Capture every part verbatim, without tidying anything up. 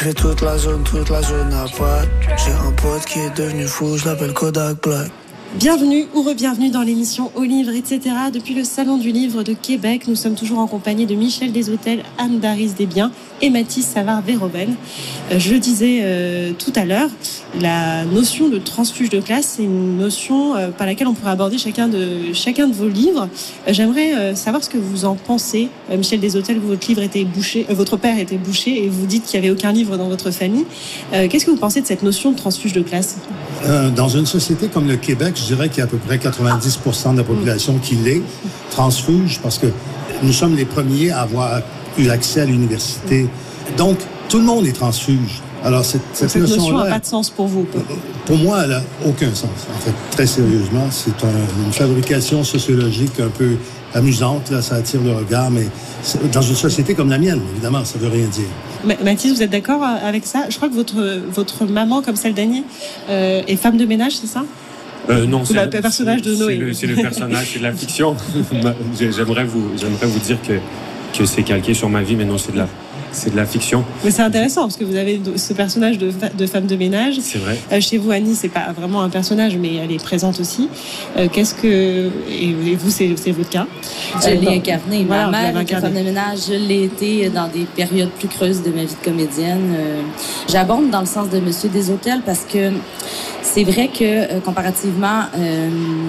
J'ai toute la zone, toute la zone à poil. J'ai un pote qui est devenu fou, je l'appelle Kodak Black. Bienvenue ou re-bienvenue dans l'émission Au Livre, et cetera. Depuis le Salon du Livre de Québec, nous sommes toujours en compagnie de Michel Deshôtels, Anne Daris-Desbiens et Mathis Savard-Verhoeven. Euh, je le disais euh, tout à l'heure, la notion de transfuge de classe, c'est une notion euh, par laquelle on pourrait aborder chacun de, chacun de vos livres. Euh, j'aimerais euh, savoir ce que vous en pensez. Euh, Michel Deshôtels, votre livre était bouché, euh, votre père était bouché et vous dites qu'il n'y avait aucun livre dans votre famille. Euh, qu'est-ce que vous pensez de cette notion de transfuge de classe ? Euh, dans une société comme le Québec, je dirais qu'il y a à peu près quatre-vingt-dix pour cent de la population qui l'est, transfuge, parce que nous sommes les premiers à avoir eu accès à l'université. Donc, tout le monde est transfuge. Alors, cette, cette, cette notion n'a là, pas de sens pour vous? Pour moi, elle n'a aucun sens. En fait, très sérieusement, c'est un, une fabrication sociologique un peu amusante. Là, ça attire le regard, mais dans une société comme la mienne, évidemment, ça ne veut rien dire. Mathis, vous êtes d'accord avec ça? Je crois que votre, votre maman, comme celle d'Annie, euh, est femme de ménage, c'est ça? Euh, non, c'est, c'est le personnage de Noé. C'est le, c'est le personnage, c'est de la fiction. j'aimerais, vous, j'aimerais vous dire que, que c'est calqué sur ma vie, mais non, c'est de la, c'est de la fiction. Mais c'est intéressant, parce que vous avez ce personnage de, de femme de ménage. C'est vrai. Euh, chez vous, Annie, c'est pas vraiment un personnage, mais elle est présente aussi. Euh, qu'est-ce que... Et vous, c'est, c'est votre cas. Je euh, l'ai donc, incarné. Voilà, ma mère était femme de ménage. Je l'ai été dans des périodes plus creuses de ma vie de comédienne. Euh, j'abonde dans le sens de Monsieur Deshôtels parce que c'est vrai que, euh, comparativement euh,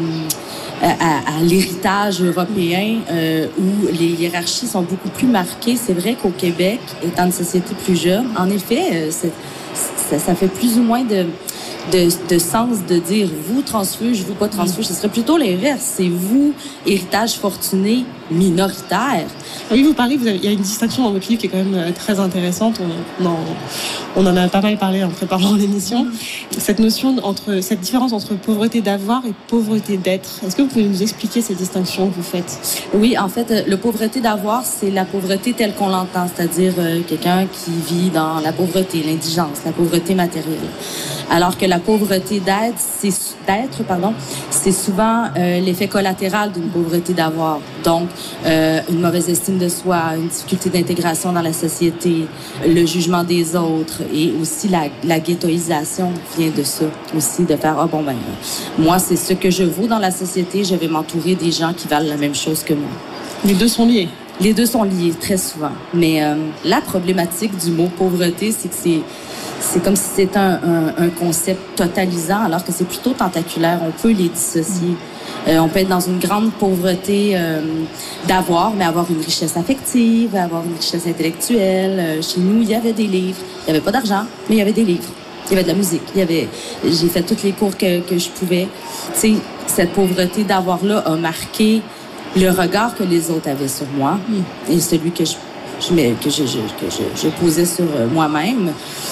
à, à l'héritage européen, euh, où les hiérarchies sont beaucoup plus marquées, c'est vrai qu'au Québec, étant une société plus jeune, en effet, euh, c'est, ça, ça fait plus ou moins de, de, de sens de dire vous transfuge, vous pas transfuge. Ce serait plutôt l'inverse. C'est vous, héritage fortuné, minoritaire. Oui, vous parlez, vous avez, il y a une distinction dans votre livre qui est quand même très intéressante. On, on, on en a pas mal parlé en préparant l'émission. Cette notion entre, cette différence entre pauvreté d'avoir et pauvreté d'être. Est-ce que vous pouvez nous expliquer cette distinction que vous faites? Oui, en fait, le pauvreté d'avoir, c'est la pauvreté telle qu'on l'entend, c'est-à-dire euh, quelqu'un qui vit dans la pauvreté, l'indigence, la pauvreté matérielle. Alors que la pauvreté d'être, c'est, d'être, pardon, c'est souvent euh, l'effet collatéral d'une pauvreté d'avoir. Donc, euh, une mauvaise estime de soi, une difficulté d'intégration dans la société, le jugement des autres et aussi la, la ghettoisation vient de ça aussi, de faire « Ah bon, ben, moi, c'est ce que je vaux dans la société, je vais m'entourer des gens qui valent la même chose que moi. » Les deux sont liés. Les deux sont liés, très souvent. Mais euh, la problématique du mot pauvreté, c'est que c'est C'est comme si c'était un, un, un concept totalisant, alors que c'est plutôt tentaculaire. On peut les dissocier. Euh, on peut être dans une grande pauvreté euh, d'avoir, mais avoir une richesse affective, avoir une richesse intellectuelle. Euh, chez nous, il y avait des livres. Il n'y avait pas d'argent, mais il y avait des livres. Il y avait de la musique. Il y avait... J'ai fait tous les cours que, que je pouvais. Tu sais, cette pauvreté d'avoir-là a marqué le regard que les autres avaient sur moi et celui que je Je, mais, que je, je, que je, je posais sur euh, moi-même.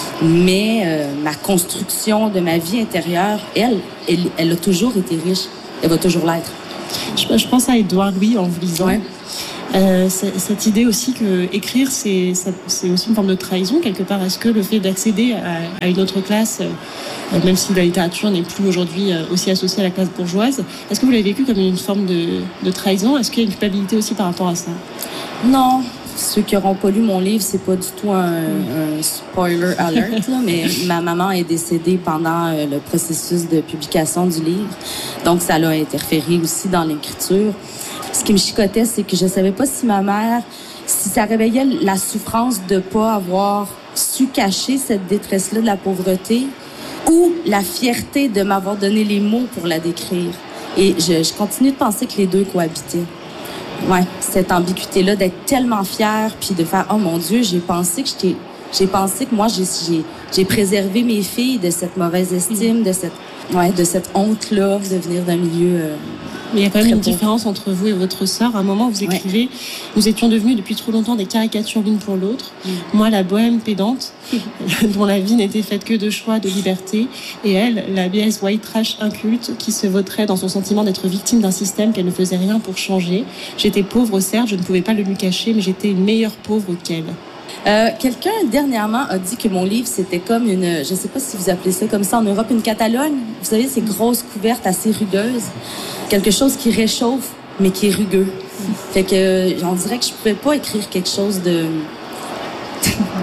Mais euh, ma construction de ma vie intérieure, elle, elle, elle a toujours été riche. Elle va toujours l'être. Je, je pense à Édouard Louis en vous lisant. Ouais. Euh, c'est, cette idée aussi que écrire, c'est, c'est aussi une forme de trahison, quelque part. Est-ce que le fait d'accéder à, à une autre classe, euh, même si la littérature n'est plus aujourd'hui euh, aussi associée à la classe bourgeoise, est-ce que vous l'avez vécu comme une forme de, de trahison? Est-ce qu'il y a une culpabilité aussi par rapport à ça? Non. Ceux qui n'auront pas lu mon livre, c'est pas du tout un, un spoiler alert, là, mais ma maman est décédée pendant euh, le processus de publication du livre. Donc, ça l'a interféré aussi dans l'écriture. Ce qui me chicotait, c'est que je savais pas si ma mère, si ça réveillait la souffrance de pas avoir su cacher cette détresse-là de la pauvreté ou la fierté de m'avoir donné les mots pour la décrire. Et je, je continue de penser que les deux cohabitaient. Ouais, cette ambiguïté-là d'être tellement fière puis de faire « Oh mon Dieu, j'ai pensé que j'étais... J'ai pensé que moi, j'ai, j'ai, j'ai préservé mes filles de cette mauvaise estime, de cette, ouais, de cette honte-là de venir d'un milieu... Euh, Mais il y a quand même une pauvre. Différence entre vous et votre sœur. À un moment, vous écrivez ouais. « Nous étions devenus depuis trop longtemps des caricatures l'une pour l'autre. Mm. Moi, la bohème pédante, dont la vie n'était faite que de choix, de liberté. Et elle, la B S white trash inculte, qui se vautrait dans son sentiment d'être victime d'un système qu'elle ne faisait rien pour changer. J'étais pauvre, certes, je ne pouvais pas le lui cacher, mais j'étais une meilleure pauvre qu'elle. » Euh, quelqu'un dernièrement a dit que mon livre c'était comme une, je sais pas si vous appelez ça comme ça en Europe, une Catalogne. Vous savez, ces grosses couvertes assez rugueuses, quelque chose qui réchauffe mais qui est rugueux. Fait que on dirait que je pouvais pas écrire quelque chose de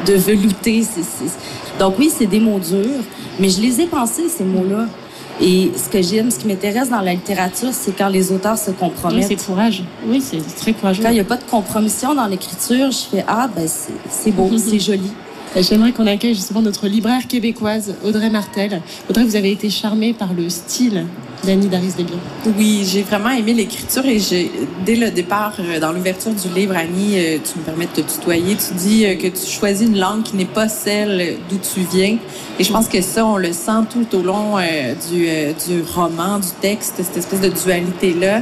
de velouté. C'est, c'est... Donc oui, c'est des mots durs, mais je les ai pensés, ces mots-là. Et ce que j'aime, ce qui m'intéresse dans la littérature, c'est quand les auteurs se compromettent. Oui, c'est courage. Oui, c'est très courageux. Quand il n'y a pas de compromission dans l'écriture, je fais « Ah, ben c'est, c'est beau, c'est joli ». J'aimerais qu'on accueille justement notre libraire québécoise, Audrey Martel. Audrey, vous avez été charmée par le style d'Annie Daris-Desbiens. Oui, j'ai vraiment aimé l'écriture et j'ai, dès le départ, dans l'ouverture du livre, Annie, tu me permets de te tutoyer, tu dis que tu choisis une langue qui n'est pas celle d'où tu viens. Et je pense que ça, on le sent tout au long euh, du, euh, du roman, du texte, cette espèce de dualité-là.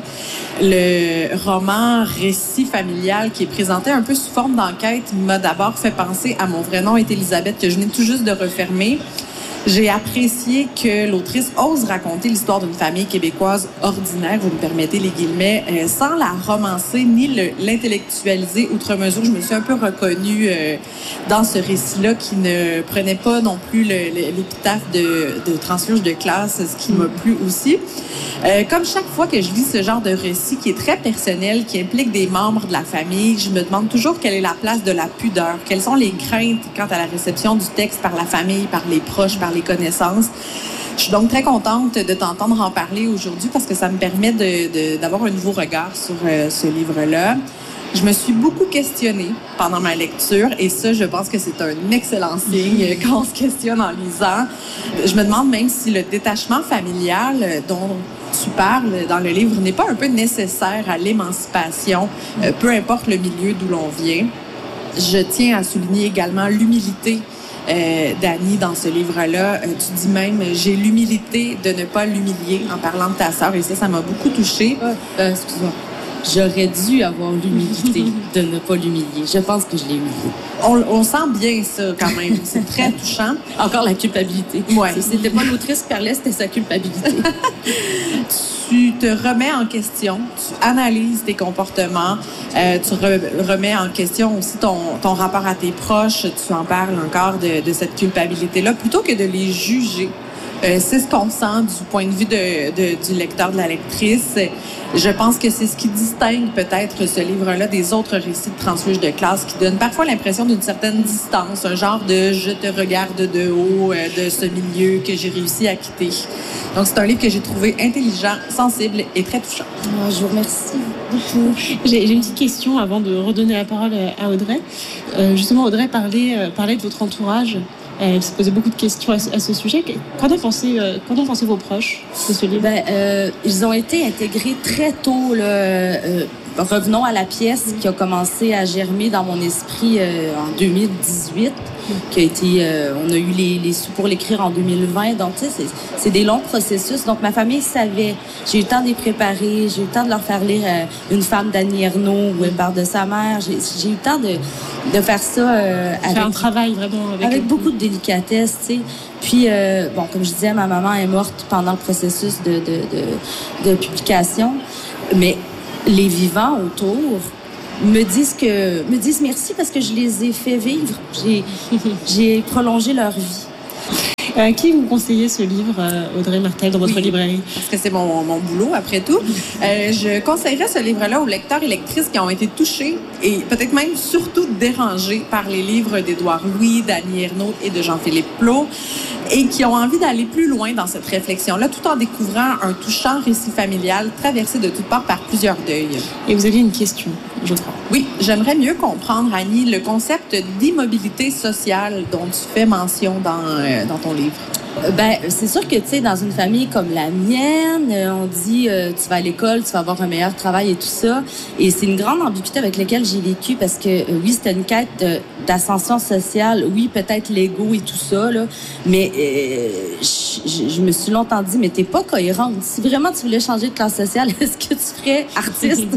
Le roman récit familial qui est présenté un peu sous forme d'enquête m'a d'abord fait penser à Mon vrai nom est Elisabeth, que je venais tout juste de refermer. J'ai apprécié que l'autrice ose raconter l'histoire d'une famille québécoise ordinaire, vous me permettez les guillemets, euh, sans la romancer ni le, l'intellectualiser outre mesure. Je me suis un peu reconnue euh, dans ce récit-là qui ne prenait pas non plus le, le, l'épitaphe de, de transfuge de classe, ce qui m'a plu aussi. Euh, comme chaque fois que je lis ce genre de récit qui est très personnel, qui implique des membres de la famille, je me demande toujours quelle est la place de la pudeur, quelles sont les craintes quant à la réception du texte par la famille, par les proches, par les connaissances. Je suis donc très contente de t'entendre en parler aujourd'hui parce que ça me permet de, de, d'avoir un nouveau regard sur euh, ce livre-là. Je me suis beaucoup questionnée pendant ma lecture et ça, je pense que c'est un excellent signe quand on se questionne en lisant. Je me demande même si le détachement familial dont tu parles dans le livre n'est pas un peu nécessaire à l'émancipation, euh, peu importe le milieu d'où l'on vient. Je tiens à souligner également l'humilité Euh, d'Annie dans ce livre-là. Euh, tu dis même « J'ai l'humilité de ne pas l'humilier » en parlant de ta sœur et ça, ça m'a beaucoup touchée. Euh, euh, excuse-moi. J'aurais dû avoir l'humilité de ne pas l'humilier. Je pense que je l'ai humilié. On, on sent bien ça quand même. C'est très touchant. Encore la culpabilité. Ouais. C'était pas l'autrice qui parlait, c'était sa culpabilité. Tu te remets en question, tu analyses tes comportements, euh, tu re- remets en question aussi ton, ton rapport à tes proches, tu en parles encore de, de cette culpabilité-là, plutôt que de les juger. Euh, c'est ce qu'on sent du point de vue de, de, du lecteur, de la lectrice. Je pense que c'est ce qui distingue peut-être ce livre-là des autres récits de transfuge de classe qui donnent parfois l'impression d'une certaine distance, un genre de « je te regarde de haut euh, de ce milieu que j'ai réussi à quitter ». Donc, c'est un livre que j'ai trouvé intelligent, sensible et très touchant. Oh, je vous remercie beaucoup. J'ai, j'ai une petite question avant de redonner la parole à Audrey. Euh, justement, Audrey parlait, euh, parlait de votre entourage. Elle se posait beaucoup de questions à ce, à ce sujet. Qu'en ont pensé, euh, qu'en ont pensé vos proches de ce livre? Ben, euh, ils ont été intégrés très tôt. Là, euh, revenons à la pièce qui a commencé à germer dans mon esprit euh, en deux mille dix-huit. Qui a été, euh, on a eu les, les sous pour l'écrire en deux mille vingt. Donc, tu sais, c'est, c'est des longs processus. Donc, ma famille savait. J'ai eu le temps de les préparer. J'ai eu le temps de leur faire lire euh, Une femme d'Annie Ernaux où elle parle de sa mère. J'ai, j'ai eu le temps de, de faire ça euh, avec... Faire un travail vraiment avec... Avec beaucoup de délicatesse, tu sais. Puis, euh, bon, comme je disais, ma maman est morte pendant le processus de, de, de, de publication. Mais les vivants autour... me disent que me disent merci parce que je les ai fait vivre. J'ai, j'ai prolongé leur vie. À qui vous conseillez ce livre, Audrey Martel, dans votre oui, librairie? Parce que c'est mon, mon boulot, après tout. Euh, je conseillerais ce livre-là aux lecteurs et lectrices qui ont été touchés et peut-être même surtout dérangés par les livres d'Édouard Louis, d'Annie Ernaux et de Jean-Philippe Plot et qui ont envie d'aller plus loin dans cette réflexion-là tout en découvrant un touchant récit familial traversé de toutes parts par plusieurs deuils. Et vous aviez une question, je crois. Oui, j'aimerais mieux comprendre, Annie, le concept d'immobilité sociale dont tu fais mention dans, euh, dans ton livre. Ben, c'est sûr que, tu sais, dans une famille comme la mienne, on dit euh, tu vas à l'école, tu vas avoir un meilleur travail et tout ça. Et c'est une grande ambiguïté avec laquelle j'ai vécu parce que, euh, oui, c'était une quête de, d'ascension sociale. Oui, peut-être l'ego et tout ça, là. Mais euh, je, je me suis longtemps dit, mais t'es pas cohérente. Si vraiment tu voulais changer de classe sociale, est-ce que tu ferais artiste?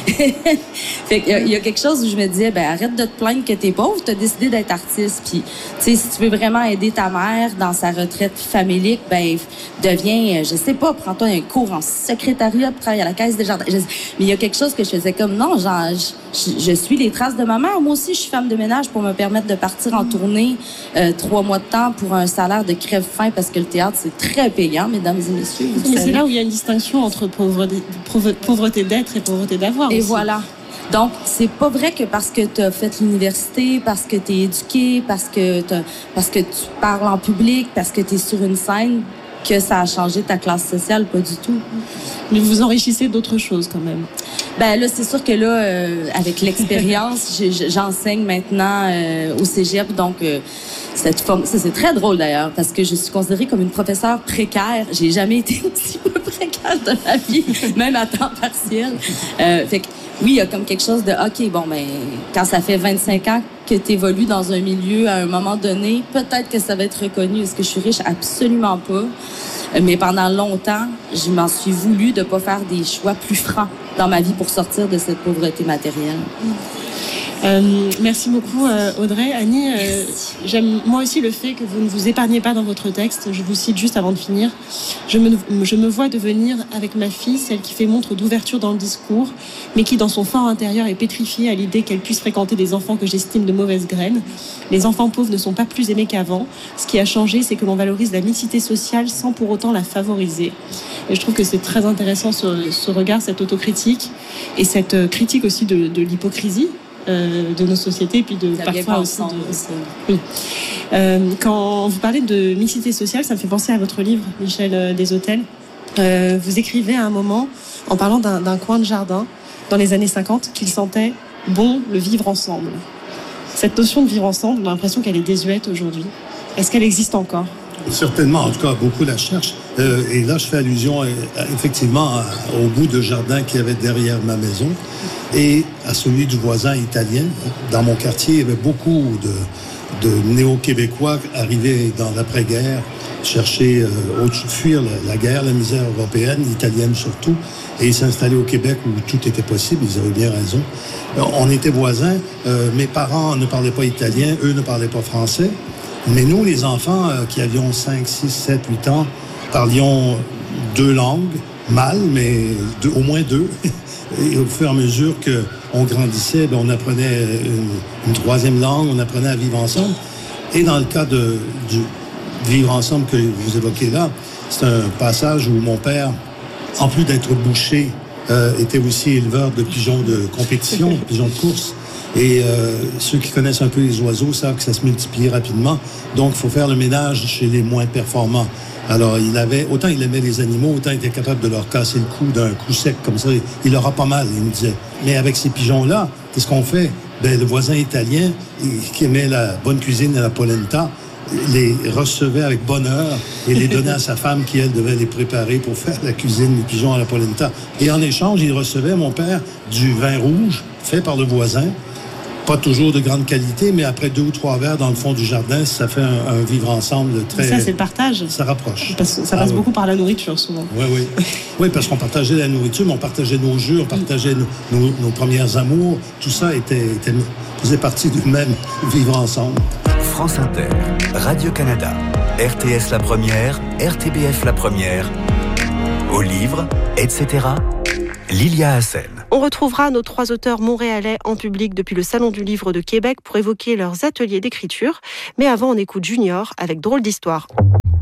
Fait qu'il y a, il y a quelque chose où je me disais, ben arrête de te plaindre que t'es pauvre, t'as décidé d'être artiste. Puis, tu sais, si tu veux vraiment aider ta mère dans sa retraite familique, ben deviens, je sais pas, prends-toi un cours en secrétariat pour travailler à la caisse des jardins. Je, mais il y a quelque chose que je faisais comme non, genre, je, je suis les traces de ma mère. Moi aussi, je suis femme de ménage pour me permettre de partir en tournée euh, trois mois de temps pour un salaire de crève-faim parce que le théâtre, c'est très payant, mesdames et messieurs. Mais c'est là où il y a une distinction entre pauvreté, pauvreté d'être et pauvreté d'avoir. Et aussi. voilà. Donc, c'est pas vrai que parce que tu as fait l'université, parce que tu es éduqué, parce que, parce que tu parles en public, parce que tu es sur une scène, que ça a changé ta classe sociale, pas du tout. Mais vous vous enrichissez d'autres choses quand même. Ben là, c'est sûr que là, euh, avec l'expérience, j'enseigne maintenant euh, au cégep, donc euh, cette forme, ça c'est très drôle d'ailleurs, parce que je suis considérée comme une professeure précaire. J'ai jamais été aussi peu précaire de ma vie, même à temps partiel. Euh, fait que oui, il y a comme quelque chose de ok, bon, ben quand ça fait vingt-cinq ans que tu évolues dans un milieu, à un moment donné, peut-être que ça va être reconnu. Est-ce que je suis riche? Absolument pas. Mais pendant longtemps, je m'en suis voulu de pas faire des choix plus francs dans ma vie pour sortir de cette pauvreté matérielle. Euh, merci beaucoup euh, Audrey. Annie, euh, j'aime moi aussi le fait que vous ne vous épargnez pas dans votre texte. Je vous cite juste avant de finir. Je me, je me vois devenir avec ma fille celle qui fait montre d'ouverture dans le discours, mais qui dans son fort intérieur est pétrifiée à l'idée qu'elle puisse fréquenter des enfants que j'estime de mauvaise graine. Les enfants pauvres ne sont pas plus aimés qu'avant. Ce qui a changé, c'est que l'on valorise la mixité sociale sans pour autant la favoriser. Et je trouve que c'est très intéressant ce, ce regard, cette autocritique et cette critique aussi de, de l'hypocrisie Euh, de nos sociétés et puis de parfois aussi de... Oui. Euh, quand vous parlez de mixité sociale, ça me fait penser à votre livre, Michel Deshôtels. Euh, vous écrivez à un moment, en parlant d'un, d'un coin de jardin dans les années cinquante, qu'il sentait bon le vivre ensemble. Cette notion de vivre ensemble, on a l'impression qu'elle est désuète aujourd'hui. Est-ce qu'elle existe encore? Certainement, en tout cas, beaucoup la cherchent. Euh, et là, je fais allusion, euh, effectivement, à, au bout de jardin qu'il y avait derrière ma maison et à celui du voisin italien. Dans mon quartier, il y avait beaucoup de, de néo-québécois arrivés dans l'après-guerre, chercher, euh, au-dessus de fuir la, la guerre, la misère européenne, italienne surtout, et ils s'installaient au Québec où tout était possible. Ils avaient bien raison. Euh, on était voisins. Euh, mes parents ne parlaient pas italien, eux ne parlaient pas français. Mais nous, les enfants euh, qui avions cinq, six, sept, huit ans, parlions deux langues, mal, mais deux, au moins deux. Et au fur et à mesure qu'on grandissait, ben, on apprenait une, une troisième langue, on apprenait à vivre ensemble. Et dans le cas de, du vivre ensemble que vous évoquez là, c'est un passage où mon père, en plus d'être boucher, euh, était aussi éleveur de pigeons de compétition, pigeons de course. Et euh, ceux qui connaissent un peu les oiseaux savent que ça se multiplie rapidement. Donc, il faut faire le ménage chez les moins performants. Alors, il avait, autant il aimait les animaux, autant il était capable de leur casser le cou d'un coup sec comme ça. Il leur a pas mal, il me disait. Mais avec ces pigeons-là, qu'est-ce qu'on fait? Ben, le voisin italien, qui aimait la bonne cuisine et la polenta, les recevait avec bonheur et les donnait à sa femme qui, elle, devait les préparer pour faire la cuisine des pigeons à la polenta. Et en échange, il recevait, mon père, du vin rouge fait par le voisin. Pas toujours de grande qualité, mais après deux ou trois verres dans le fond du jardin, ça fait un, un vivre ensemble très... Ça, c'est le partage. Ça rapproche. Parce que ça passe ah, beaucoup oui. par la nourriture, souvent. Oui, oui. Oui, parce qu'on partageait la nourriture, mais on partageait nos jeux, on partageait nos, nos, nos premières amours. Tout ça était, était, faisait partie du même vivre ensemble. France Inter, Radio-Canada, R T S La Première, R T B F La Première, au livre, et cetera. Lilia Hassen. On retrouvera nos trois auteurs montréalais en public depuis le Salon du Livre de Québec pour évoquer leurs ateliers d'écriture. Mais avant, on écoute Junior avec Drôle d'histoire.